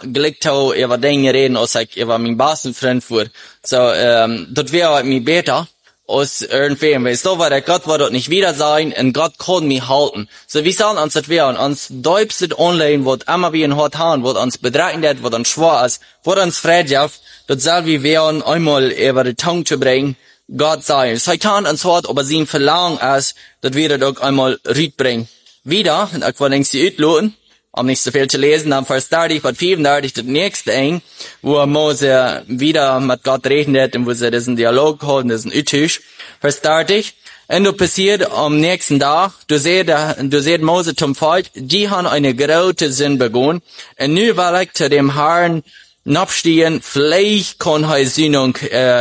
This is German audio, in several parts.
gelegt habe, über Dinge reden, als ich über meinen besten Freund fuhr. So, das wäre mir besser, als irgendwem. Weil so war der Gott war dort nicht wieder sein, und Gott kann mich halten. So, wie sagen uns das wäre, uns deutstet online, wird immer wie ein Hort haben, wird uns bedrängt, wird uns schwer ist, wird uns Freundschaft, das soll wie wären, einmal über die Tongue zu bringen, Gott sei. Satan uns hat, aber sein Verlangen ist, dass wir das auch einmal bringen. Wieder, und ich will nicht sie utloten, um nicht so viel zu lesen, dann Vers 30, Vers 35, das nächste eng, wo Mose wieder mit Gott redet, und wo sie diesen Dialog halten, diesen Utisch. Vers 30, und du passiert am nächsten Tag, du seht Mose zum Volk, die haben eine große Sinn begonnen, und nu will ich zu dem Herrn abstehen, vielleicht kann ich Sühnung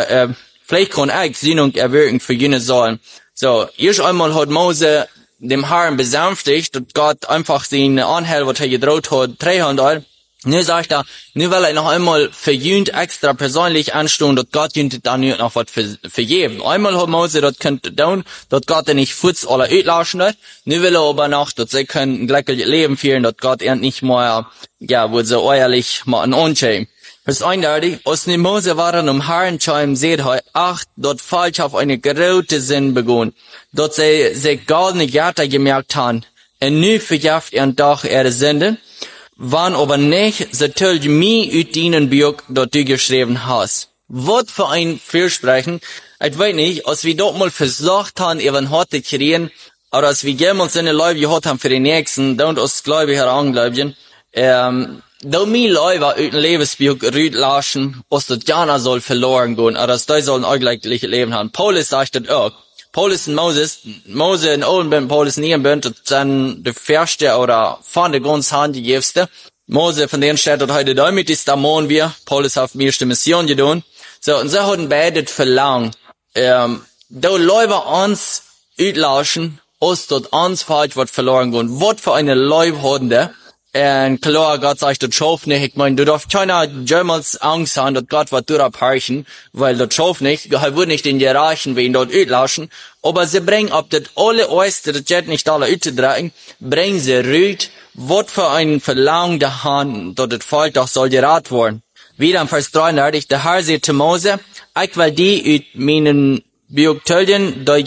erwirken für jene sollen. So, erst einmal hat Mose dem Herrn besänftigt, dass Gott einfach seinen Anhalt, was gedroht hat, 300. Nu sagt er, nu will er noch einmal verjühnt extra persönlich anstehen, dass Gott jühnt dann noch was vergeben. Einmal hat Mose das könnte tun, dass Gott nicht futz aller uitlaschen hat. Nu will er aber noch, dass sie können ein glückliches Leben führen, dass Gott nicht mehr, wo sie ehrlich mal an Unschämen. Vers 31, als die Mose waren Herrn schauen, seht heu, dort falsch auf eine große Sinn begonnen, dort sie sich gar nicht gemerkt haben, und nu verjaft doch ihre Sünden, wann aber nicht, so tölt mir ut deinen Buch, dort du geschrieben hast. Was für ein Versprechen, ich weiß nicht, als wir dort mal versucht haben, eben heute zu reden, oder als wir jemals in der Leute gehört haben für die Nächsten, da und uns Gläubige herangläubigen, da mir Leute aus dem Lebensbuch rütlaschen, was das Jana soll verloren gehen, oder dass die sollen ein gleiches Leben haben. Paulus sagt das auch. Paulus und Mose in Olden bin, Paulus nie bin, das sind die Verste oder von der ganz handgegibste. Mose von denen steht dort heute da mit, ist da morgen wir. Paulus hat mir die Mission getan. So, und sie haben beide verlangt, da Leute uns rütlaschen, als dort uns falsch wird verloren gehen. Was für eine Leute haben die? Und klar, Gott sagt, das schafft nicht. Ich meine, du darfst keiner jemals Angst haben, dass Gott was durchbrechen, weil das schafft nicht. Er wird nicht in die Reichen, wie ihn dort utlassen. Aber sie bringen, ob das alle Äußere, das Jet nicht alle utdrehen, bringen sie rüt, was für ein Verlangen der Hand, dass das Volk doch soll gerat worden. Wieder im Vers 33, der Herr sagt zu Mose, ich will die ut meinen Buch töljen, da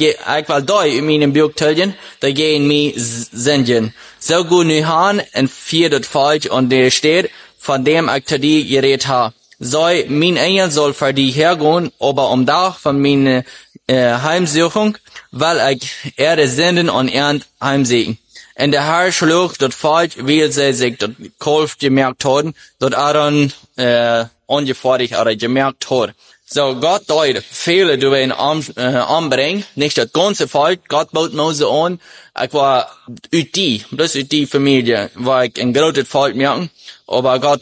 gehen mir senden. So gut nu han, en vier das falsch, und der steht, von dem ich zu dir geredet habe. So, mein Engel soll für die hergehen, aber um Tag von meiner Heimsuchung, weil ich Erde senden und heimsehen. Und der Herr schlug das falsch, weil sie sich das Kolf gemerkt haben, dass Aaron ungefährlich gemerkt hat. So, Gott deut viele du ihn anbringen, nicht das ganze Volk. Gott baut Mose an. Ich war bloß die Familie, war ich ein großes Volk merken. Aber Gott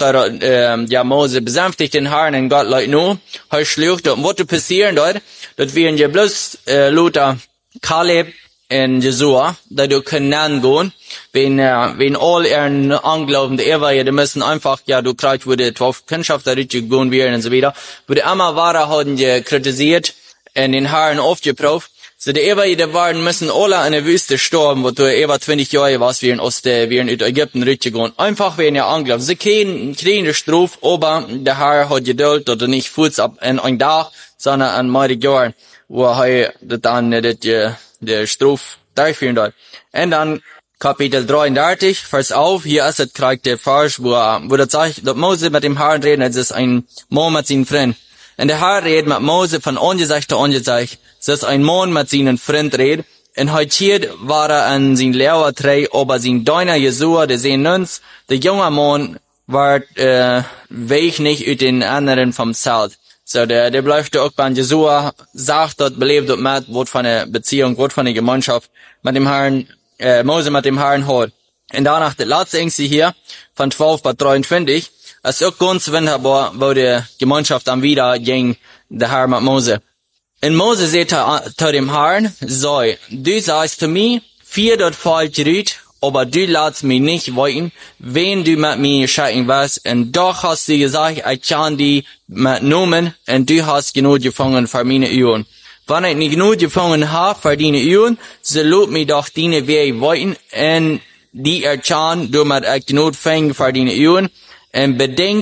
Mose besänftigt den Herrn und Gott leut nur. Er schlucht, und was passieren dort, dass wir ja bloß Luther, Kaleb und Jesua, da du können gehen, wenn all ihren Anglauben, die müssen einfach, du kriegst, wo die 12 Kindschaft da richtig gehen werden und so weiter. Wo die immer Wahrer haben die kritisiert und den Herrn aufgeprüft. So die waren müssen alle in der Wüste sterben, wo du über 20 Jahre warst, wir in Ägypten richtig gehen. Einfach wegen ihr Anglauben. Sie kriegen die Strafe, aber der Herr hat Geduld, dass er nicht fuß ab in ein Tag, sondern an mehrere Jahren, wo er dann der Strophe durchführen soll. Und dann Kapitel 33, Vers auf, hier ist es kriegt der Vers, wo das sagt, dass Mose mit dem Herrn redet, es ist ein Mann mit seinem Freund. Und der Herr redet mit Mose von Angesicht zu Angesicht, es ist ein Mann mit seinem Freund redet. Und heute war er an sein Lehrer drei, aber sein Deiner Jesua, der sehen uns, der junge Mann war weich nicht über den anderen vom Zelt. So, der bleibt auch bei Jesua, sagt dort, belebt dort mit, was von der Beziehung, was von der Gemeinschaft mit dem Herrn, Mose mit dem Herrn hat. Und danach, der letzte Engste hier, von 12 bis 23, ist auch ganz wunderbar, wo die Gemeinschaft dann wieder ging, der Herr mit Mose. Und Mose sagt zu dem Herrn, so, du sagst zu mir, vier dort falsch rüht, aber du lässt mich nicht weiten, wenn du mit mir scheiden wirst, und doch hast du gesagt, ich kann die mitnehmen, und du hast genug gefangen für meine Üben. Wenn ich nicht genug gefangen habe für deine Üben, so lob mich doch deine Wege weiten, und die erkan, du mit ich genug fangen für deine Üben, und bedenk